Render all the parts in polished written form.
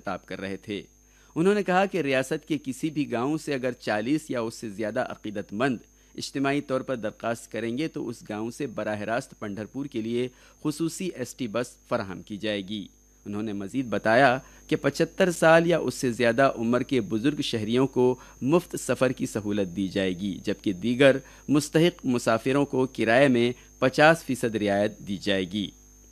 خطاب کر رہے تھے۔ انہوں نے کہا کہ ریاست کے کسی بھی گاؤں سے اگر 40 یا اس سے زیادہ عقیدت مند اجتماعی طور پر درخواست کریں گے تو اس گاؤں سے براہ راست پنڈھرپور کے لیے خصوصی ایس ٹی بس فراہم کی جائے گی۔ انہوں نے مزید بتایا کہ 75 سال یا اس سے زیادہ عمر کے بزرگ شہریوں کو مفت سفر کی سہولت دی جائے گی، جبکہ دیگر مستحق مسافروں کو کرائے میں 50% رعایت دی جائے گی۔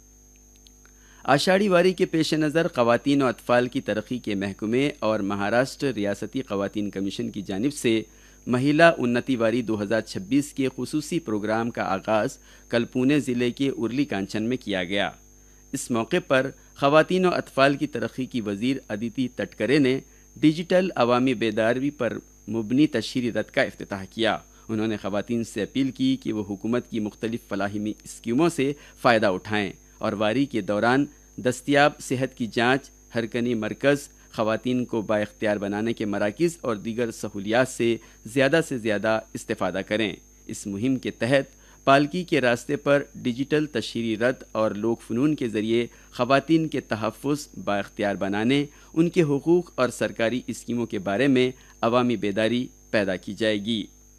آشاڑھی واری کے پیش نظر خواتین و اطفال کی ترقی کے محکمے اور مہاراشٹر ریاستی خواتین کمیشن کی جانب سے مہیلا انتی واری 2026 کے خصوصی پروگرام کا آغاز کل پونے ضلع کے ارلی کانچن میں کیا گیا۔ اس موقع پر خواتین و اطفال کی ترقی کی وزیر ادیتی تٹکرے نے ڈیجیٹل عوامی بیداری پر مبنی تشہیری رتھ کا افتتاح کیا۔ انہوں نے خواتین سے اپیل کی کہ وہ حکومت کی مختلف فلاحی اسکیموں سے فائدہ اٹھائیں اور واری کے دوران دستیاب صحت کی جانچ، ہرکنی مرکز، خواتین کو بااختیار بنانے کے مراکز اور دیگر سہولیات سے زیادہ استفادہ کریں۔ اس مہم کے تحت پالکی کے راستے پر ڈیجیٹل تشہیری رتھ اور لوک فنون کے ذریعے خواتین کے تحفظ، بااختیار بنانے، ان کے حقوق اور سرکاری اسکیموں کے بارے میں عوامی بیداری پیدا کی جائے گی۔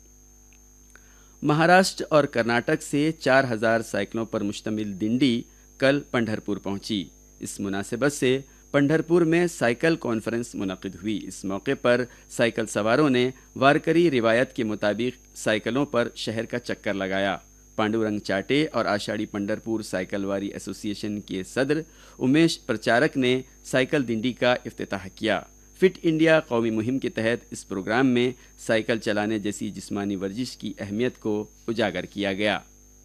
مہاراشٹر اور کرناٹک سے 4000 سائیکلوں پر مشتمل ڈنڈی کل پنڈھرپور پہنچی۔ اس مناسبت سے پنڈھرپور میں سائیکل کانفرنس منعقد ہوئی۔ اس موقع پر سائیکل سواروں نے وارکری روایت کے مطابق سائیکلوں پر شہر کا چکر لگایا۔ پانڈورنگ چاٹے اور آشاڑھی پنڈھرپور سائیکل واری ایسوسی ایشن کے صدر امیش پرچارک نے سائیکل ڈنڈی کا افتتاح کیا۔ فٹ انڈیا قومی مہم کے تحت اس پروگرام میں سائیکل چلانے جیسی جسمانی ورزش کی اہمیت کو اجاگر کیا گیا۔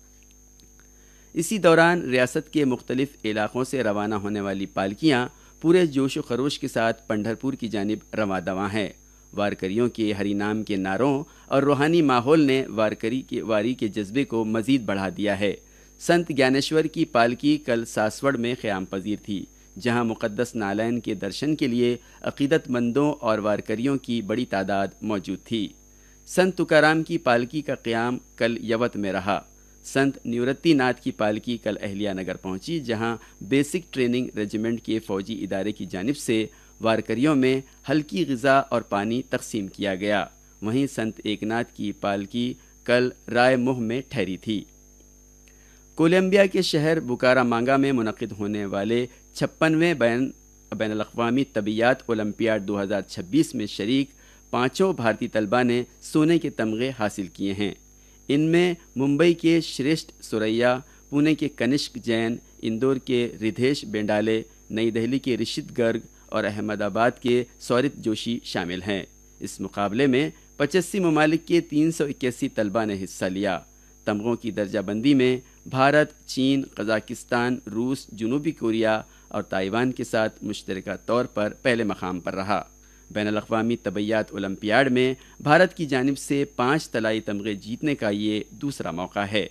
اسی دوران ریاست کے مختلف علاقوں سے روانہ ہونے والی پالکیاں پورے جوش و خروش کے ساتھ پنڈھرپور کی جانب رواں دواں ہیں۔ وارکریوں کے ہری نام کے نعروں اور روحانی ماحول نے واری کے جذبے کو مزید بڑھا دیا ہے۔ سنت گیانیشور کی پالکی کل ساسوڑ میں قیام پذیر تھی، جہاں مقدس نالین کے درشن کے لیے عقیدت مندوں اور وارکریوں کی بڑی تعداد موجود تھی۔ سنت تکارام کی پالکی کا قیام کل یوت میں رہا۔ سنت نیورتی ناتھ کی پالکی کل اہلیہ نگر پہنچی، جہاں بیسک ٹریننگ ریجیمنٹ کے فوجی ادارے کی جانب سے وارکریوں میں ہلکی غذا اور پانی تقسیم کیا گیا۔ وہیں سنت ایک ناتھ کی پالکی کل رائے مہ میں ٹھہری تھی۔ کولمبیا کے شہر بکارا مانگا میں منعقد ہونے والے 56ویں بین الاقوامی طبیعیات اولمپیاڈ 2026 میں شریک 5 بھارتی طلباء نے سونے کے تمغے حاصل کیے ہیں۔ ان میں ممبئی کے شریشٹھ سوریا، پونے کے کنشک جین، اندور کے ردھیش بینڈالے، نئی دہلی کے رشت گرگ اور احمد آباد کے سورت جوشی شامل ہیں۔ اس مقابلے میں 85 ممالک کے 381 طلباء نے حصہ لیا۔ تمغوں کی درجہ بندی میں بھارت، چین، قزاقستان، روس، جنوبی کوریا اور تائیوان کے ساتھ مشترکہ طور پر پہلے مقام پر رہا۔ بین الاقوامی طبیعیات اولمپیاڈ میں بھارت کی جانب سے 5 طلائی تمغے جیتنے کا یہ دوسرا موقع ہے۔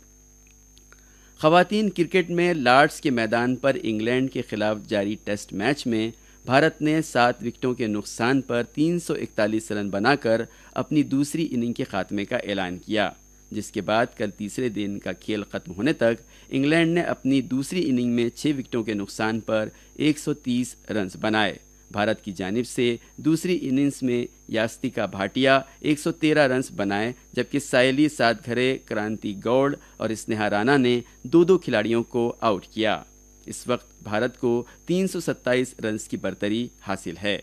خواتین کرکٹ میں لارڈس کے میدان پر انگلینڈ کے خلاف جاری ٹیسٹ میچ میں بھارت نے 7 وکٹوں کے نقصان پر 341 رن بنا کر اپنی دوسری اننگ کے خاتمے کا اعلان کیا، جس کے بعد کل تیسرے دن کا کھیل ختم ہونے تک انگلینڈ نے اپنی دوسری اننگ میں 6 وکٹوں کے نقصان پر 130 رنز بنائے۔ بھارت کی جانب سے دوسری اننگز میں یاستیکا بھاٹیا 113 رنز بنائے، جبکہ سائلی ساتگھرے، کرانتی گوڑ اور اسنیہا رانا نے 2 کھلاڑیوں کو آؤٹ کیا۔ اس وقت بھارت کو 327 رنز کی برتری حاصل ہے۔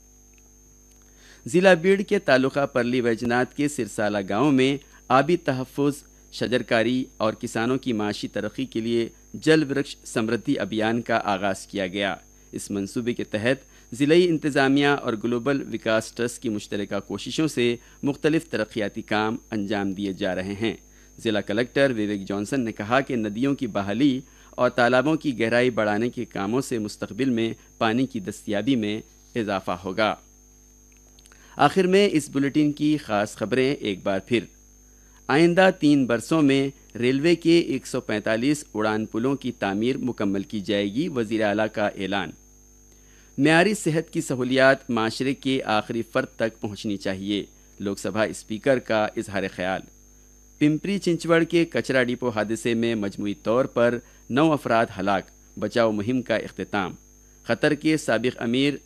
ضلع بیڑ کے تعلقہ پرلی ویجناتھ کے سرسالہ گاؤں میں آبی تحفظ، شجرکاری اور کسانوں کی معاشی ترقی کے لیے جل ورکش سمردھی ابھیان کا آغاز کیا گیا۔ اس منصوبے کے تحت ضلعی انتظامیہ اور گلوبل وکاس ٹرسٹ کی مشترکہ کوششوں سے مختلف ترقیاتی کام انجام دیے جا رہے ہیں۔ ضلع کلکٹر وویک جانسن نے کہا کہ ندیوں کی بحالی اور تالابوں کی گہرائی بڑھانے کے کاموں سے مستقبل میں پانی کی دستیابی میں اضافہ ہوگا۔ آخر میں اس بلیٹن کی خاص خبریں ایک بار پھر۔ آئندہ 3 برسوں میں ریلوے کے 145 اڑان پلوں کی تعمیر مکمل کی جائے گی، وزیر اعلیٰ کا اعلان۔ معیاری صحت کی سہولیات معاشرے کے آخری فرد تک پہنچنی چاہیے، لوک سبھا اسپیکر کا اظہار خیال۔ پمپری چنچوڑ کے کچرا ڈپو حادثے میں مجموعی طور پر 9 افراد ہلاک، بچاؤ مہم کا اختتام۔ قطر کے سابق امیر